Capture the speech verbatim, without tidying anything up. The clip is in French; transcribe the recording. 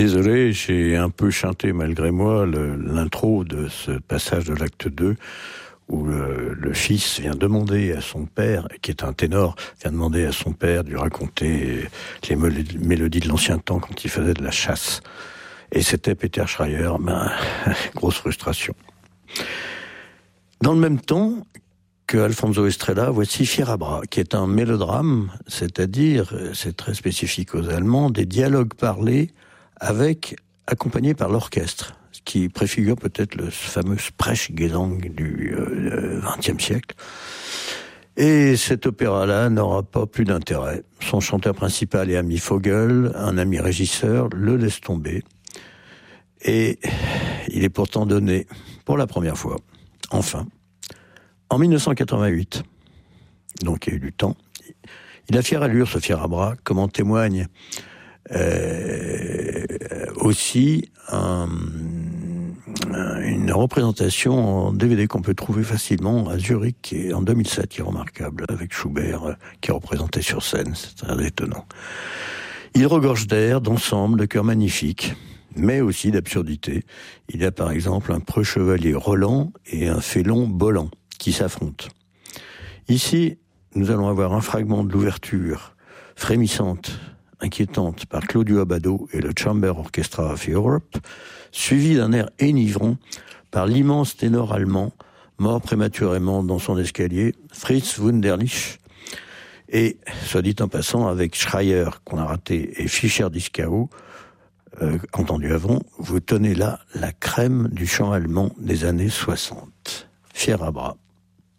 Désolé, j'ai un peu chanté malgré moi le, l'intro de ce passage de l'acte deux où le, le fils vient demander à son père, qui est un ténor, vient demander à son père de lui raconter les mélodies de l'ancien temps quand il faisait de la chasse. Et c'était Peter Schreier, ben, grosse frustration. Dans le même temps que Alfonso Estrella, voici Fierabra, qui est un mélodrame, c'est-à-dire, c'est très spécifique aux Allemands, des dialogues parlés avec, accompagnés par l'orchestre, ce qui préfigure peut-être le fameux Sprechgesang du vingtième euh, siècle. Et cet opéra-là n'aura pas plus d'intérêt. Son chanteur principal est Ami Vogel, un ami régisseur, le laisse tomber. Et il est pourtant donné, pour la première fois, enfin, en dix-neuf cent quatre-vingt-huit. Donc il y a eu du temps. Il a fière allure, ce Fierabra, comme en témoigne Euh, aussi un, une représentation en D V D qu'on peut trouver facilement à Zurich et en deux mille sept, qui est remarquable, avec Schubert qui est représenté sur scène, c'est très étonnant. Il regorge d'air, d'ensemble, de chœurs magnifiques, mais aussi d'absurdité. Il y a par exemple un preux chevalier Roland et un félon Bolland qui s'affrontent. Ici, nous allons avoir un fragment de l'ouverture frémissante, inquiétante par Claudio Abbado et le Chamber Orchestra of Europe, suivi d'un air enivrant par l'immense ténor allemand, mort prématurément dans son escalier, Fritz Wunderlich, et, soit dit en passant, avec Schreier, qu'on a raté, et Fischer-Dieskau, euh, entendu avant, vous tenez là la crème du chant allemand des années soixante. Fierabra.